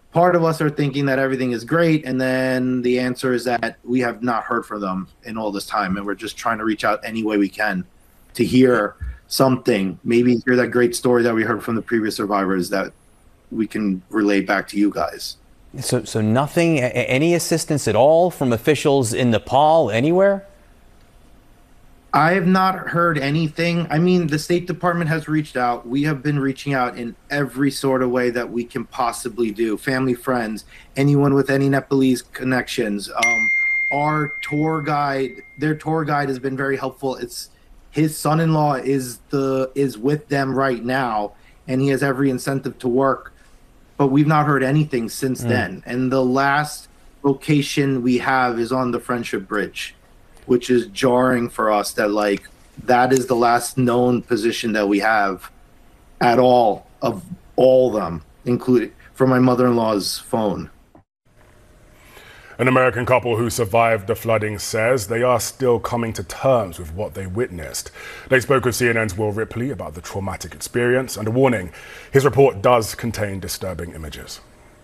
part of us are thinking that everything is great, and then the answer is that we have not heard from them in all this time, and we're just trying to reach out any way we can to hear something, maybe hear that great story that we heard from the previous survivors that we can relay back to you guys. So nothing, any assistance at all from officials in Nepal, anywhere? I have not heard anything. I mean, the State Department has reached out. We have been reaching out in every sort of way that we can possibly do. Family, friends, anyone with any Nepalese connections. Our tour guide, their tour guide has been very helpful. It's his son-in-law is with them right now, and he has every incentive to work. But we've not heard anything since then. And the last location we have is on the Friendship Bridge, which is jarring for us that, like, that is the last known position that we have at all of all of them, including from my mother-in-law's phone. An American couple who survived the flooding says they are still coming to terms with what they witnessed. They spoke with CNN's Will Ripley about the traumatic experience and a warning. His report does contain disturbing images.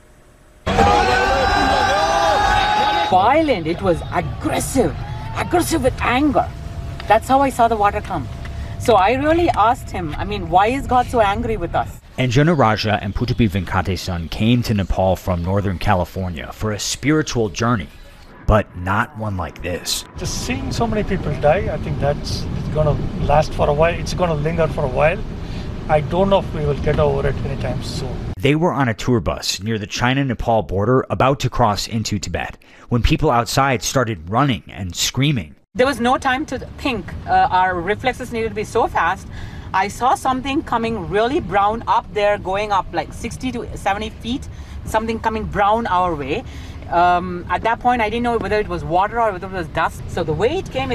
Violent, it was aggressive with anger. That's how I saw the water come. So I really asked him, why is God so angry with us? Anjana Raja and Puttapi Venkatesan came to Nepal from Northern California for a spiritual journey, but not one like this. Just seeing so many people die, I think it's going to last for a while. It's going to linger for a while. I don't know if we will get over it anytime soon. They were on a tour bus near the China-Nepal border about to cross into Tibet when people outside started running and screaming. There was no time to think. Our reflexes needed to be so fast. I saw something coming really brown up there, going up like 60 to 70 feet, something coming brown our way. At that point, I didn't know whether it was water or whether it was dust. So the way it came,